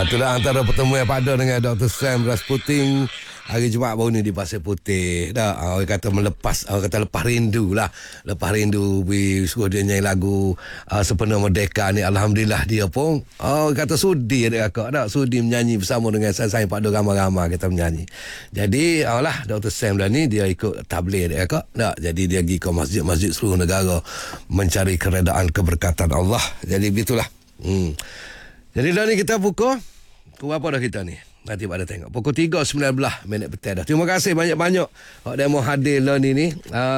Itulah antara pertemuan pada dengan Dr. Sam Rasputin hari Jumaat baru ni di Pasir Putih. Orang kata lepas rindu lah. Lepas rindu suruh dia nyanyi lagu Sepenuh Merdeka ni. Alhamdulillah dia pun kata sudi dia kakak. Sudi menyanyi bersama dengan saya pada ramai-ramai kita menyanyi. Jadi Dr. Sam dah ni dia ikut tabligh dia kakak. Jadi dia pergi ke masjid-masjid seluruh negara mencari keredaan keberkatan Allah. Jadi begitulah. Jadi dah ni kita pukul berapa dah kita ni? Nanti pada tengok. Pukul 3.19 petang dah. Terima kasih banyak-banyak yang mau hadir lah ni.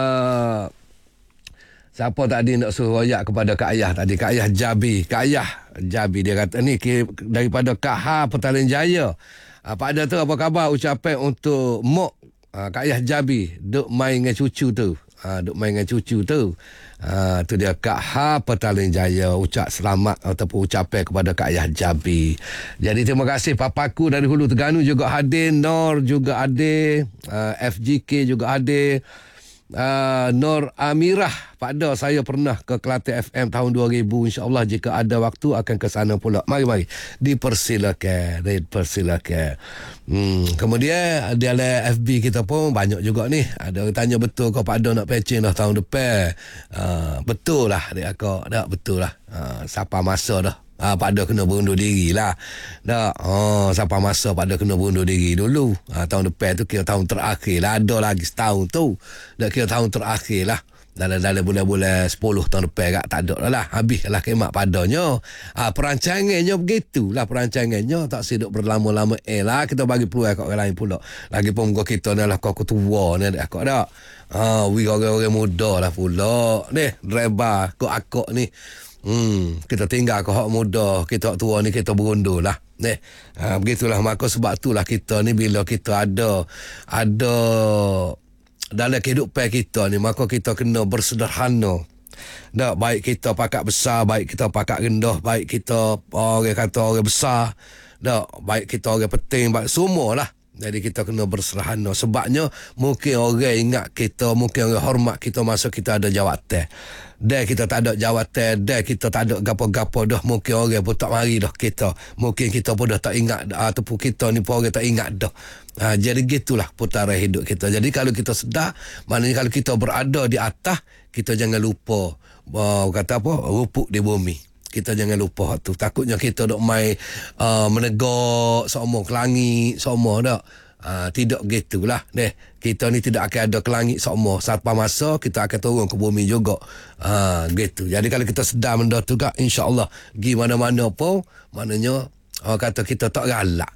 Siapa tadi nak suruh royak kepada Kak Ayah tadi? Kak Ayah Jabi. Kak Ayah Jabi dia kata ni daripada Kak Ha Petaling Jaya. Pak ada tu apa khabar ucapan untuk Mok Kak Ayah Jabi duk main dengan cucu tu. Duk main dengan cucu tu. Tu dia Kak Ha Petaling Jaya ucap selamat ataupun ucapan kepada Kak Ayah Jabi. Jadi terima kasih papaku dari Hulu Terengganu juga hadir, Nor juga ada, FGK juga ada, Nur Amirah. Pada saya pernah ke Kelantan FM tahun 2000. InsyaAllah jika ada waktu akan ke sana pula. Mari dipersilakan. Kemudian dalam FB kita pun banyak juga ni. Ada orang tanya betul kau Pak Don nak patching dah tahun depan. Betul lah dia kau. Betul lah. Siapa masa dah. Pak Don kena berundur diri lah. Siapa masa Pak Don kena berundur diri dulu. Tahun depan tu kira tahun terakhir lah. Ada lagi setahun tu. Dah kira tahun terakhir lah. Dalam bulan-bulan 10 tahun depan tak ada lah. Habis lah kemat padanya. Perancangannya begitulah perancangannya. Tak seduk berlama-lama lah. Kita bagi peluang kat orang lain pula. Lagi pun kita ni lah kau tua ni kau dah. Orang-orang muda lah pula. Ni driver kau akak ni. Kita tinggal ke hak muda, kita tua ni kita berundur lah. Begitulah maka sebab itulah kita ni bila kita ada dalam kehidupan kita ni maka kita kena bersederhana. Baik kita pakat besar, baik kita pakat rendah, baik kita orang kata orang besar, baik kita orang penting, baik semualah. Jadi kita kena bersederhana. Sebabnya mungkin orang ingat kita, mungkin orang hormat kita masa kita ada jawatan. Dan kita tak ada jawatan, dan kita tak ada gapo-gapo dah. Mungkin orang pun tak mari dah kita. Mungkin kita pun dah tak ingat ataupun kita ni pun orang tak ingat dah. Jadi gitulah putaran hidup kita. Jadi kalau kita sedar, maknanya kalau kita berada di atas, kita jangan lupa rupuk di bumi. Kita jangan lupa tu. Takutnya kita dok main menegak semua ke langit semua dak. Tidak gitulah. Kita ni tidak akan ada ke langit semua. Sampai masa kita akan turun ke bumi juga. Gitu. Jadi kalau kita sedar benda tu kak, insya-Allah pergi mana-mana pun maknanya kata kita tak galak.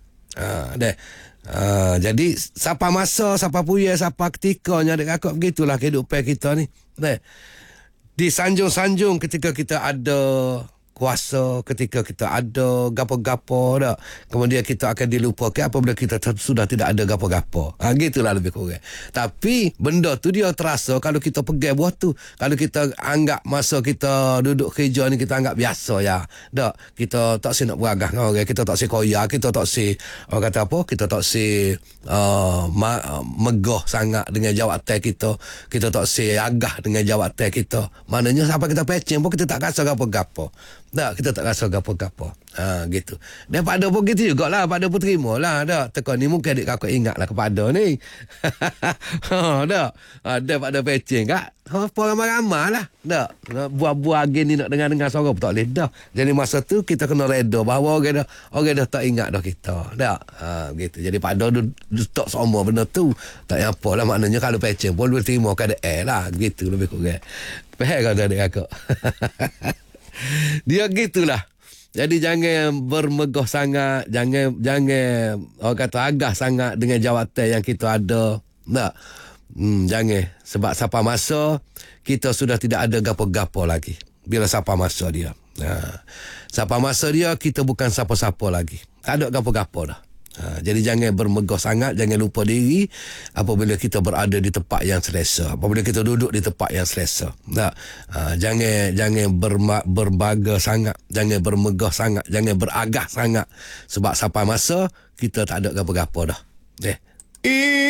Jadi sampai masa, sampai puya, sampai ketikanya dek kakak begitulah kehidupan kita ni. Di sanjung-sanjung ketika kita ada kuasa, ketika kita ada gapo-gapo dah. Kemudian kita akan dilupakan apabila kita sudah tidak ada gapo-gapo. Gitulah lebih kurang. Tapi benda tu dia terasa kalau kita pegang buah tu. Kalau kita anggap masa kita duduk kerja ni kita anggap biasa ya. Kita tak nak beragah dengan orang, kita tak koya, kita tak orang kata apa? Kita tak megah sangat dengan jawatan kita. Kita tak agah dengan jawatan kita. Maknanya sampai kita pecing pun kita tak rasa gapo-gapo. Kita tak rasa gapo-gapo. Gitu. Dan pada pun gitu jugalah. Pada pun terima lah. Tekan ni mungkin adik kakak ingat lah kepada ni. Dia pada pecing kak. Apa ramai-ramai lah. Buah-buah agen ni nak dengar-dengar suara pun tak boleh dah. Jadi masa tu kita kena reda bahawa orang dah tak ingat dah kita. Gitu. Jadi pada tak semua benda tu. Tak apa lah. Maknanya kalau pecing pun boleh terima keadaan lah. Gitu lebih kurang. Faham kan adik kakak? Dia gitulah. Jadi jangan bermegah sangat, jangan orang kata agah sangat dengan jawatan yang kita ada. Jangan sebab sampai masa kita sudah tidak ada gapo-gapo lagi. Bila sampai masa dia. Sampai masa dia kita bukan siapa-siapa lagi. Tak ada gapo-gapo dah. Jadi jangan bermegah sangat, jangan lupa diri apabila kita berada di tempat yang selesa, apabila kita duduk di tempat yang selesa. Jangan berbaga sangat, jangan bermegah sangat, jangan beragah sangat sebab sampai masa kita tak ada gapo-gapo dah.